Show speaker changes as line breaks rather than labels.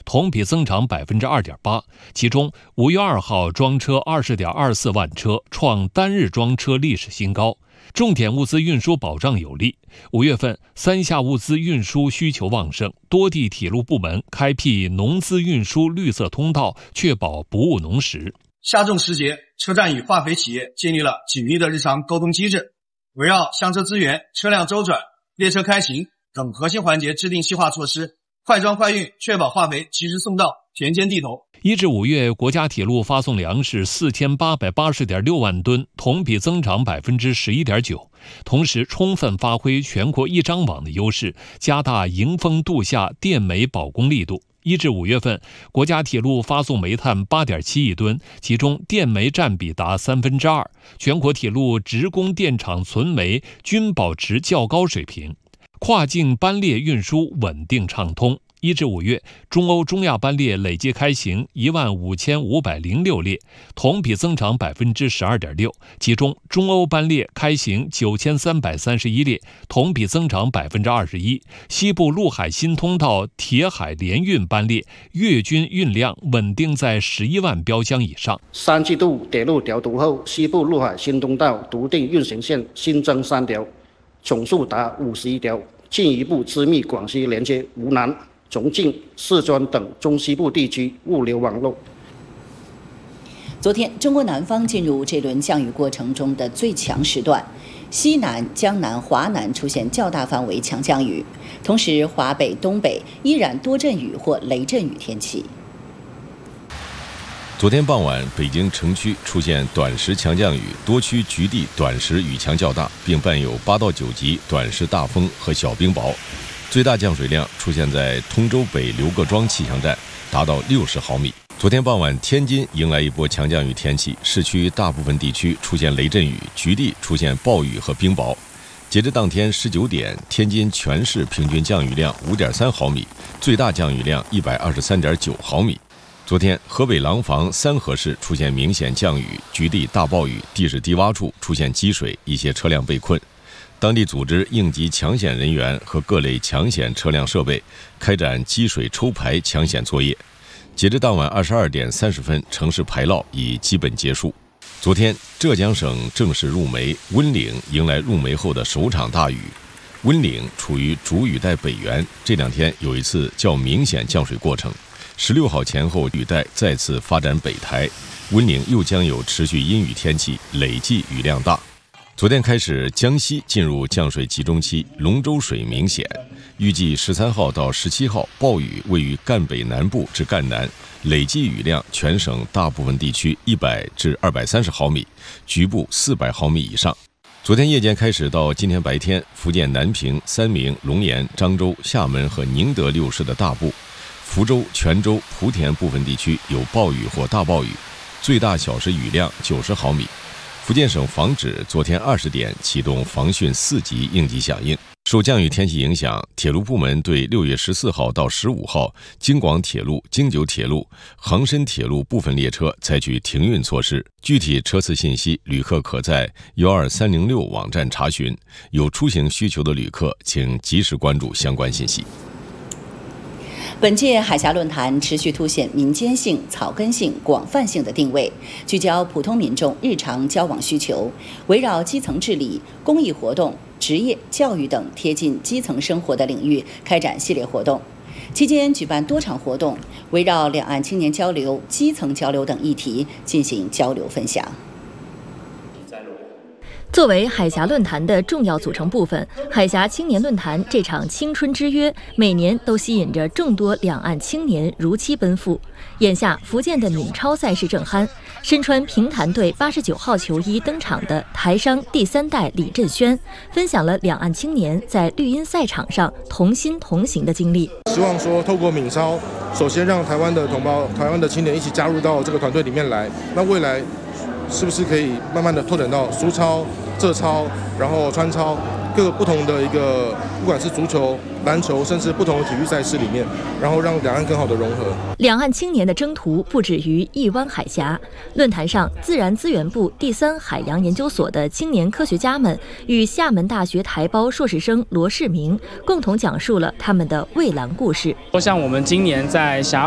同比增长 2.8%， 其中5月2号装车 20.24 万车，创单日装车历史新高。重点物资运输保障有力，5月份三下物资运输需求旺盛，多地铁路部门开辟农资运输绿色通道，确保不误农时。
夏种时节，车站与化肥企业建立了紧密的日常沟通机制，围绕箱车资源、车辆周转、列车开行等核心环节制定细化措施，快装快运，确保化肥及时送到田间地头。
1至5月，国家铁路发送粮食4880.6万吨，同比增长 11.9%。同时，充分发挥全国一张网的优势，加大迎峰度夏电煤保供力度。1至5月份，国家铁路发送煤炭8.7亿吨，其中电煤占比达2/3，全国铁路职工电厂存煤均保持较高水平，跨境班列运输稳定畅通。1至5月，中欧中亚班列累计开行15506列，同比增长 12.6%， 其中中欧班列开行9331列，同比增长 21%。西部陆海新通道铁海联运班列月均运量稳定在11万标箱以上。
3季度铁路调度后，西部陆海新通道独定运行线新增3条，总数达51条，进一步织密广西连接湖南、重庆、四川等中西部地区物流网络。
昨天，中国南方进入这轮降雨过程中的最强时段，西南、江南、华南出现较大范围强降雨，同时华北、东北依然多阵雨或雷阵雨天气。
昨天傍晚，北京城区出现短时强降雨，多区局地短时雨强较大，并伴有8到9级短时大风和小冰雹。最大降水量出现在通州北刘各庄气象站，达到60毫米。昨天傍晚，天津迎来一波强降雨天气，市区大部分地区出现雷阵雨，局地出现暴雨和冰雹。截至当天19点，天津全市平均降雨量5.3毫米，最大降雨量123.9毫米。昨天，河北廊坊三河市出现明显降雨，局地大暴雨，地势低洼处出现积水，一些车辆被困。当地组织应急抢险人员和各类抢险车辆设备，开展积水抽排抢险作业。截至当晚22点30分，城市排涝已基本结束。昨天，浙江省正式入梅，温岭迎来入梅后的首场大雨。温岭处于主雨带北缘，这2天有一次较明显降水过程。16号前后，雨带再次发展北抬，温岭又将有持续阴雨天气，累计雨量大。昨天开始，江西进入降水集中期，龙舟水明显。预计13号到17号，暴雨位于赣北南部至赣南，累计雨量全省大部分地区100至230毫米，局部400毫米以上。昨天夜间开始到今天白天，福建南平、三明、龙岩、漳州、厦门和宁德6市的大部、福州、泉州、莆田部分地区有暴雨或大暴雨，最大小时雨量90毫米。福建省防指昨天20点启动防汛4级应急响应。受降雨天气影响，铁路部门对6月14号到15号京广铁路、京九铁路、杭深铁路部分列车采取停运措施。具体车次信息，旅客可在12306网站查询。有出行需求的旅客，请及时关注相关信息。
本届海峡论坛持续凸显民间性、草根性、广泛性的定位，聚焦普通民众日常交往需求，围绕基层治理、公益活动、职业、教育等贴近基层生活的领域开展系列活动。期间举办多场活动，围绕两岸青年交流、基层交流等议题进行交流分享。
作为海峡论坛的重要组成部分，海峡青年论坛这场青春之约每年都吸引着众多两岸青年如期奔赴。眼下，福建的闽超赛事正酣，身穿平潭队89号球衣登场的台商第3代李振轩，分享了两岸青年在绿茵赛场上同心同行的经历。
希望说，透过闽超，首先让台湾的同胞、台湾的青年一起加入到这个团队里面来，那未来是不是可以慢慢的拓展到苏超、浙超，然后川超各个不同的一个，不管是足球、篮球，甚至不同的体育赛事里面，然后让两岸更好的融合。
两岸青年的征途不止于一湾海峡。论坛上，自然资源部第3海洋研究所的青年科学家们与厦门大学台胞硕士生罗世明共同讲述了他们的蔚蓝故事。
像我们今年在霞